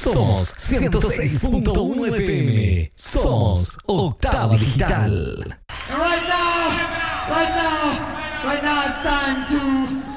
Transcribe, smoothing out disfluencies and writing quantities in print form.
Somos 106.1 FM. Somos Octava Digital. And right now, it's time to